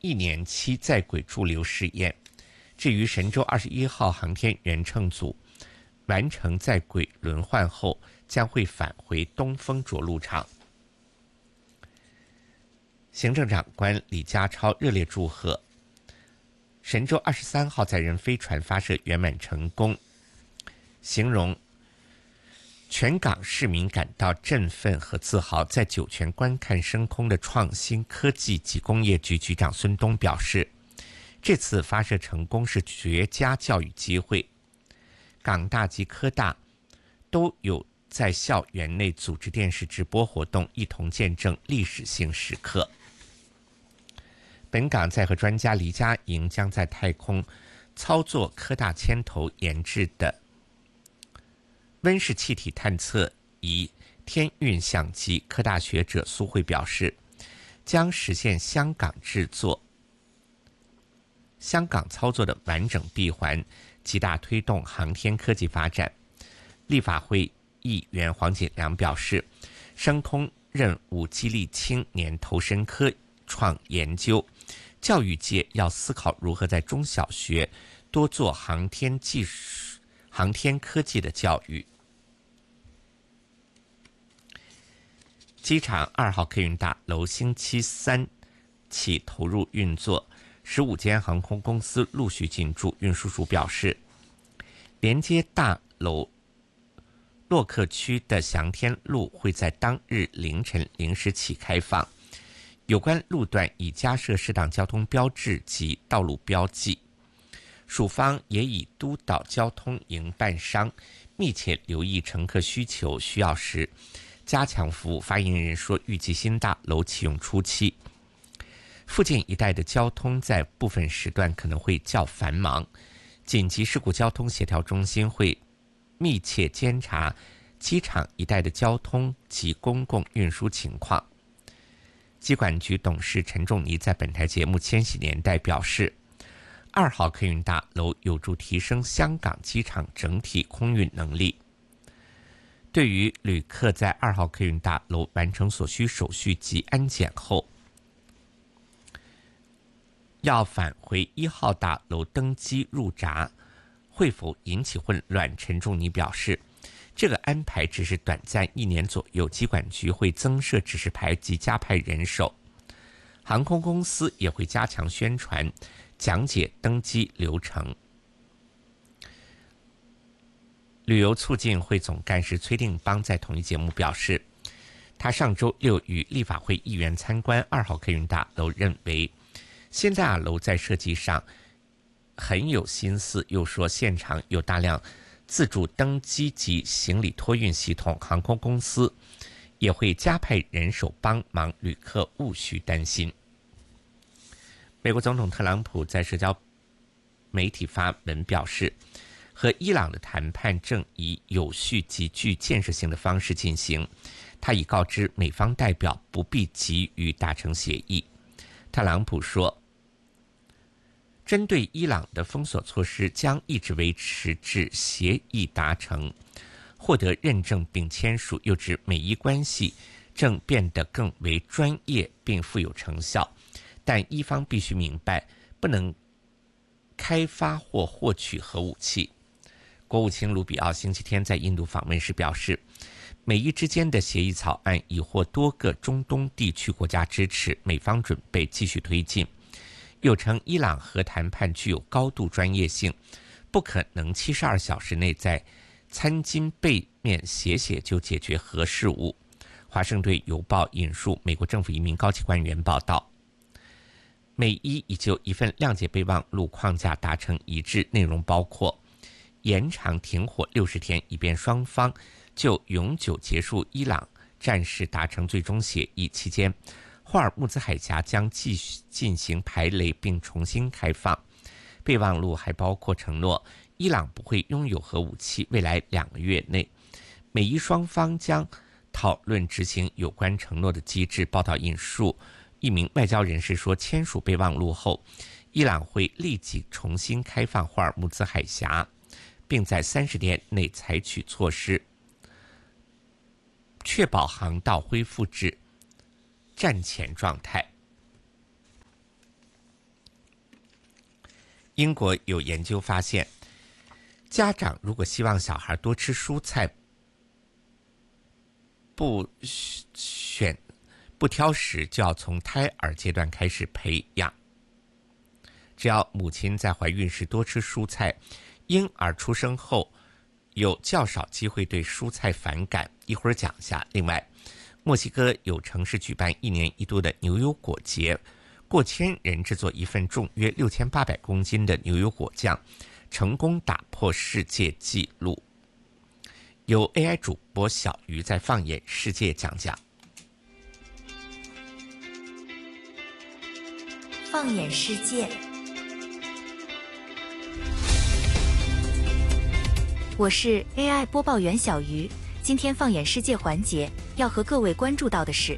1年期在轨驻留试验。至于神舟21号航天员乘组完成在轨轮换后，将会返回东风着陆场。行政长官李家超热烈祝贺神舟23号载人飞船发射圆满成功，形容全港市民感到振奋和自豪。在酒泉观看升空的创新科技及工业局局长孙东表示，这次发射成功是绝佳教育机会，港大及科大都有在校园内组织电视直播活动，一同见证历史性时刻。本港载荷专家黎家营将在太空操作科大牵头研制的温室气体探测仪天运相机。科大学者苏慧表示，将实现香港操作的完整闭环，极大推动航天科技发展。立法会议员黄锦良表示，升空任务激励青年投身科创研究，教育界要思考如何在中小学多做航天科技的教育。机场2号客运大楼星期三起投入运作，15间航空公司陆续进驻。运输署表示，连接大楼洛克区的祥天路会在当日凌晨0时起开放，有关路段已加设适当交通标志及道路标记。署方也已督导交通营办商密切留意乘客需求，需要时加强服务。发言人说，预计新大楼启用初期，附近一带的交通在部分时段可能会较繁忙，紧急事故交通协调中心会密切监察机场一带的交通及公共运输情况。机管局董事陈仲尼在本台节目《千禧年代》表示，2号客运大楼有助提升香港机场整体空运能力。对于旅客在2号客运大楼完成所需手续及安检后，要返回1号大楼登机入闸，会否引起混乱？陈仲尼表示，这个安排只是短暂1年左右，机管局会增设指示牌及加派人手，航空公司也会加强宣传，讲解登机流程。旅游促进会总干事崔定邦在同一节目表示，他上周6与立法会议员参观2号客运大楼，认为新大楼在设计上很有心思，又说现场有大量自助登机及行李托运系统，航空公司也会加派人手帮忙，旅客勿需担心。美国总统特朗普在社交媒体发文表示，和伊朗的谈判正以有序及具建设性的方式进行，他已告知美方代表不必急于达成协议。特朗普说，针对伊朗的封锁措施将一直维持至协议达成，获得认证并签署，又指美伊关系正变得更为专业并富有成效，但伊方必须明白，不能开发或获取核武器。国务卿卢比奥星期天在印度访问时表示，美伊之间的协议草案已获多个中东地区国家支持，美方准备继续推进。又称伊朗核谈判具有高度专业性，不可能72小时内在餐巾背面写就解决核事务。华盛顿邮报引述美国政府一名高级官员报道，美伊已就一份谅解备忘录框架达成一致，内容包括延长停火60天，以便双方就永久结束伊朗战事达成最终协议。期间，霍尔木兹海峡将继续进行排雷并重新开放。备忘录还包括承诺伊朗不会拥有核武器，未来2个月内，美伊双方将讨论执行有关承诺的机制。报道引述一名外交人士说，签署备忘录后，伊朗会立即重新开放霍尔木兹海峡，并在30天内采取措施，确保航道恢复至战前状态。 英国有研究发现，家长如果希望小孩多吃蔬菜，不挑食，就要从胎儿阶段开始培养。只要母亲在怀孕时多吃蔬菜，婴儿出生后有较少机会对蔬菜反感。一会儿讲下。另外，墨西哥有城市举办1年1度的牛油果节，过千人制作一份重约6800公斤的牛油果酱，成功打破世界纪录。由 AI 主播小鱼在放眼世界讲讲。 放眼世界，我是 AI 播报员小鱼。今天放眼世界环节要和各位关注到的是，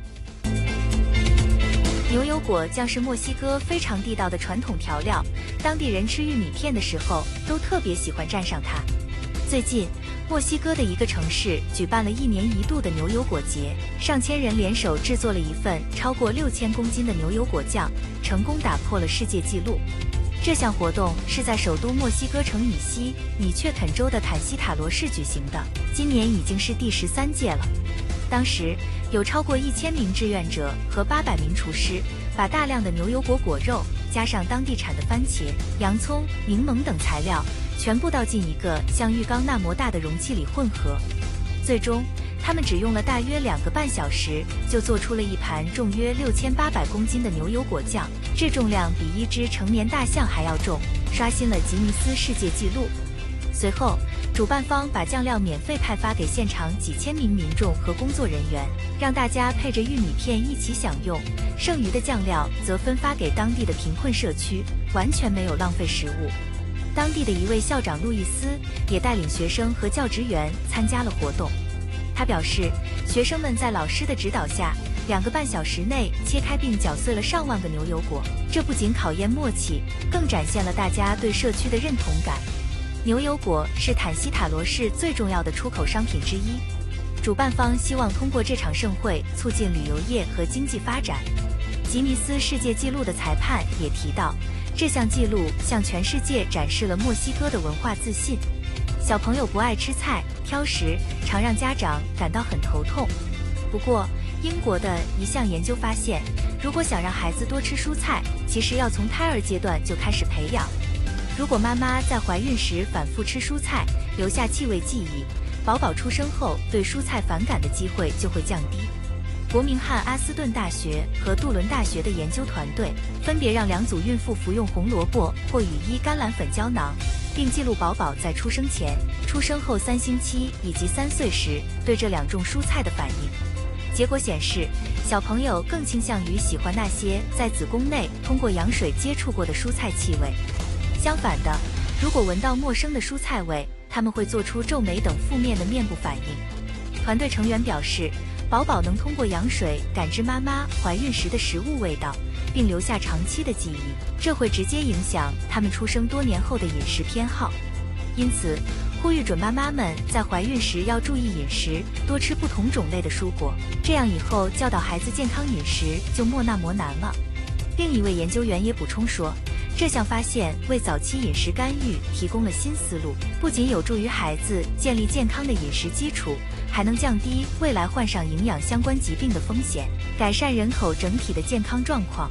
牛油果酱是墨西哥非常地道的传统调料，当地人吃玉米片的时候都特别喜欢蘸上它。最近，墨西哥的一个城市举办了1年1度的牛油果节，上千人联手制作了一份超过6000公斤的牛油果酱，成功打破了世界纪录。这项活动是在首都墨西哥城以西米却肯州的坦西塔罗市举行的，今年已经是第13届了。当时有超过1000名志愿者和800名厨师，把大量的牛油果果肉加上当地产的番茄、洋葱、柠檬等材料，全部倒进一个像浴缸那么大的容器里混合。最终，他们只用了大约2个半小时，就做出了一盘重约6800公斤的牛油果酱，这重量比1只成年大象还要重，刷新了吉尼斯世界纪录。随后，主办方把酱料免费派发给现场几千名民众和工作人员，让大家配着玉米片一起享用，剩余的酱料则分发给当地的贫困社区，完全没有浪费食物。当地的一位校长路易斯也带领学生和教职员参加了活动。他表示，学生们在老师的指导下，2个半小时内切开并搅碎了上万个牛油果，这不仅考验默契，更展现了大家对社区的认同感。牛油果是坦西塔罗市最重要的出口商品之一，主办方希望通过这场盛会促进旅游业和经济发展。吉尼斯世界纪录的裁判也提到，这项纪录向全世界展示了墨西哥的文化自信。小朋友不爱吃菜，挑食，常让家长感到很头痛。不过，英国的一项研究发现，如果想让孩子多吃蔬菜，其实要从胎儿阶段就开始培养。如果妈妈在怀孕时反复吃蔬菜，留下气味记忆，宝宝出生后对蔬菜反感的机会就会降低。伯明翰阿斯顿大学和杜伦大学的研究团队分别让2组孕妇服用红萝卜或羽衣甘蓝粉胶囊，并记录宝宝在出生前、出生后3星期以及3岁时对这2种蔬菜的反应。结果显示，小朋友更倾向于喜欢那些在子宫内通过羊水接触过的蔬菜气味。相反的，如果闻到陌生的蔬菜味，他们会做出皱眉等负面的面部反应。团队成员表示，宝宝能通过羊水感知妈妈怀孕时的食物味道，并留下长期的记忆，这会直接影响他们出生多年后的饮食偏好。因此，呼吁准妈妈们在怀孕时要注意饮食，多吃不同种类的蔬果，这样以后教导孩子健康饮食就莫那么难了。另一位研究员也补充说，这项发现为早期饮食干预提供了新思路，不仅有助于孩子建立健康的饮食基础，还能降低未来患上营养相关疾病的风险，改善人口整体的健康状况。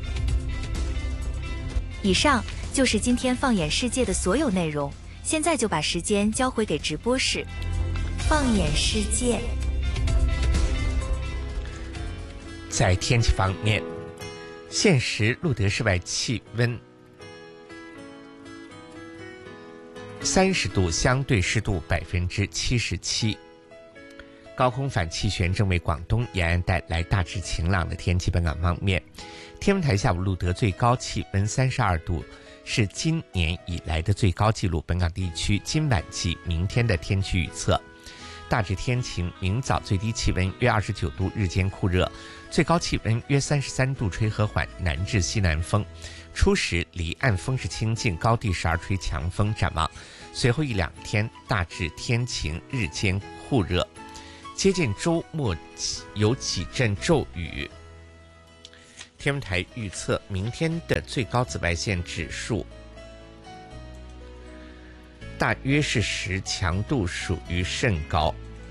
以上就是今天放眼世界的所有内容，现在就把时间交回给直播室。放眼世界。 在天气方面，现时路德室外气温30度，相对湿度77%。高空反气旋正为广东沿岸带来大致晴朗的天气。本港方面，天文台下午录得最高气温32度，是今年以来的最高纪录。本港地区今晚及明天的天气预测：大致天晴，明早最低气温约29度，日间酷热，最高气温约33度，吹和缓南至西南风。初时离岸风势清劲，高地时而吹强风。展望随后1-2天大致天晴，日间酷热，接近周末有几阵骤雨。天文台预测明天的最高紫外线指数大约是10，强度属于甚高。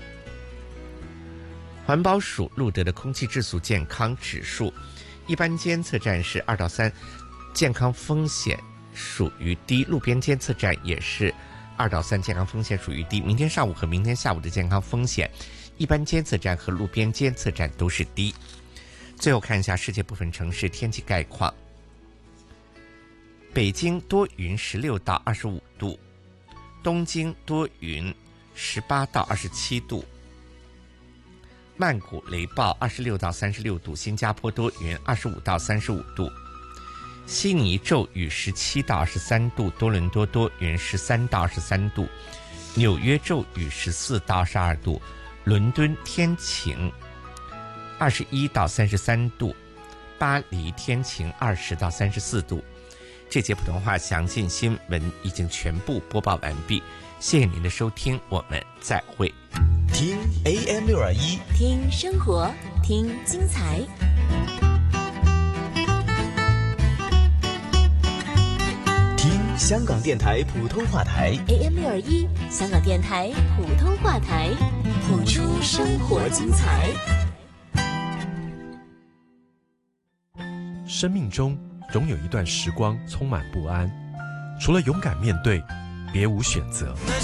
环保署录得的空气质素健康指数，一般监测站是2到3，健康风险属于低；路边监测站也是2到3，健康风险属于低。明天上午和明天下午的健康风险，一般监测站和路边监测站都是低。最后看一下世界部分城市天气概况。北京多云16到25度，东京多云18到27度，曼谷雷暴26到36度，新加坡多云25到35度，悉尼骤雨17到23度，多伦多多云13到23度，纽约骤雨14到22度，伦敦天晴21到33度，巴黎天晴20到34度。这节普通话详尽新闻已经全部播报完毕，谢谢您的收听，我们再会。 听 AM621， 听生活，听精彩。 听香港电台普通话台 AM621，香港电台普通话台，谱出生活精彩。 生命中总有一段时光充满不安，除了勇敢面对，别无选择。